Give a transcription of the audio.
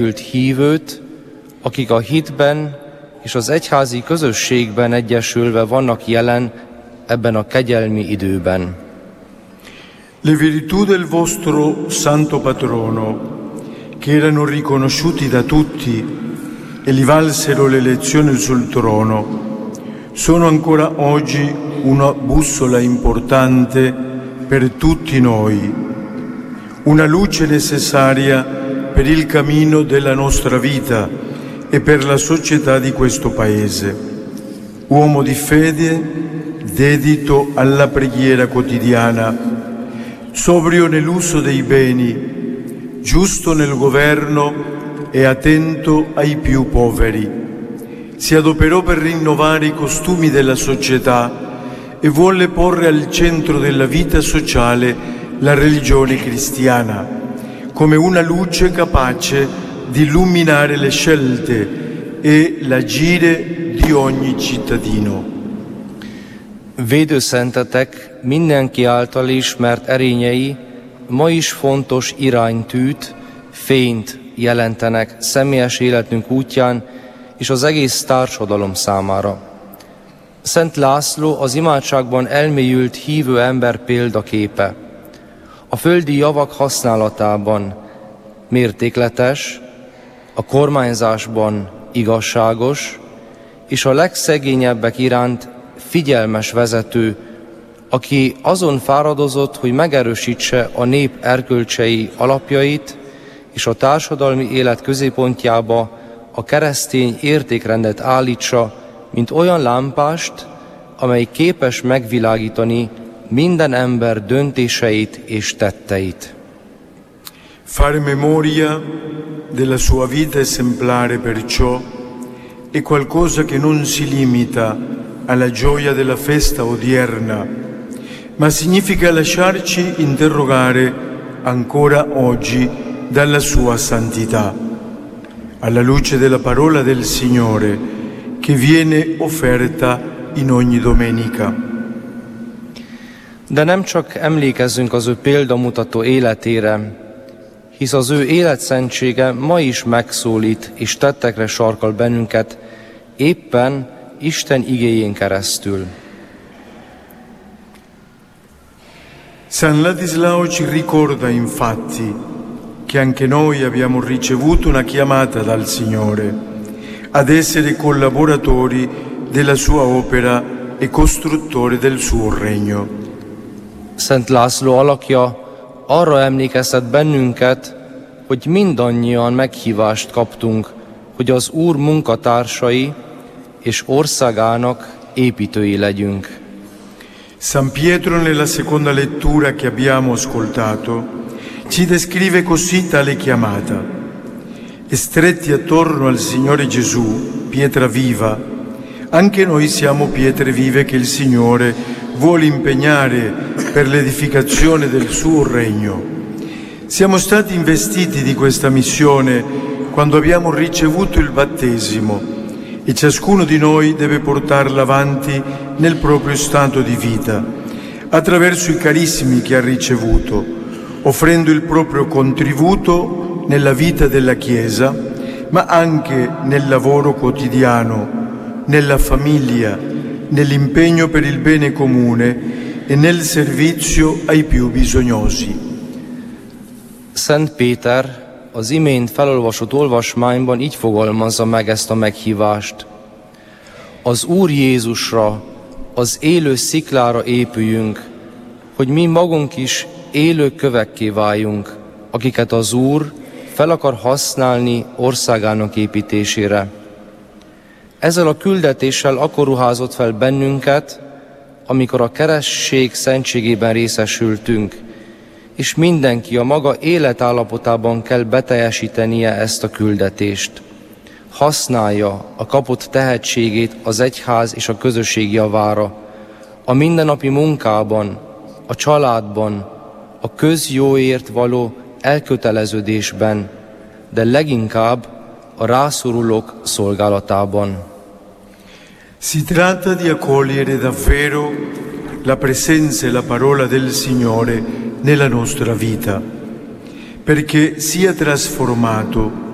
hívőt, akik a hitben és az egyházi közösségben egyesülve vannak jelen ebben a kegyelmi időben. Le virtù del vostro santo patrono, che erano riconosciuti da tutti e gli valsero l'elezione sul trono, sono ancora oggi una bussola importante per tutti noi, una luce necessaria per il cammino della nostra vita e per la società di questo Paese. Uomo di fede, dedito alla preghiera quotidiana, sobrio nell'uso dei beni, giusto nel governo e attento ai più poveri. Si adoperò per rinnovare i costumi della società e volle porre al centro della vita sociale la religione cristiana, come una luce capace di illuminare le scelte e l'agire di ogni cittadino. Védőszentetek mindenki által ismert erényei ma is fontos iránytűt, fényt jelentenek személyes életünk útján és az egész társadalom számára. Szent László az imádságban elmélyült hívő ember példaképe. A földi javak használatában mértékletes, a kormányzásban igazságos, és a legszegényebbek iránt figyelmes vezető, aki azon fáradozott, hogy megerősítse a nép erkölcsei alapjait, és a társadalmi élet középpontjába a keresztény értékrendet állítsa, mint olyan lámpást, amely képes megvilágítani minden ember döntéseit és tetteit. Fare memoria della sua vita esemplare perciò è qualcosa che non si limita alla gioia della festa odierna, ma significa lasciarci interrogare ancora oggi dalla sua santità, alla luce della parola del Signore che viene offerta in ogni domenica. De nem csak emlékezzünk az ő példamutató életére, hisz az ő életszentsége ma is megszólít és tettekre sarkal bennünket, éppen Isten igéjén keresztül. San Ladislao ci ricorda infatti che anche noi abbiamo ricevuto una chiamata dal Signore ad essere collaboratori della sua opera e costruttori del suo regno. Szent László alakja arra emlékeztet bennünket, hogy mindannyian meghívást kaptunk, hogy az Úr munkatársai és országának építői legyünk. San Pietro nella seconda lettura che abbiamo ascoltato ci descrive così tale chiamata. Stretti attorno al Signore Gesù, pietra viva, anche noi siamo pietre vive che il Signore vuole impegnare per l'edificazione del suo regno. Siamo stati investiti di questa missione quando abbiamo ricevuto il battesimo e ciascuno di noi deve portarla avanti nel proprio stato di vita, attraverso i carismi che ha ricevuto, offrendo il proprio contributo nella vita della Chiesa, ma anche nel lavoro quotidiano, nella famiglia, nell'impegno per il bene comune e nel servizio ai più bisognosi. Szent Péter az imént felolvasott olvasmányban így fogalmazza meg ezt a meghívást. Az Úr Jézusra, az élő sziklára épüljünk, hogy mi magunk is élő kövekké váljunk, akiket az Úr fel akar használni országának építésére. Ezzel a küldetéssel akkor ruházott fel bennünket, amikor a keresztség szentségében részesültünk, és mindenki a maga életállapotában kell beteljesítenie ezt a küldetést. Használja a kapott tehetségét az egyház és a közösség javára, a mindennapi munkában, a családban, a közjóért való elköteleződésben, de leginkább a rászorulók szolgálatában. Si tratta di accogliere davvero la presenza e la parola del Signore nella nostra vita, perché sia trasformato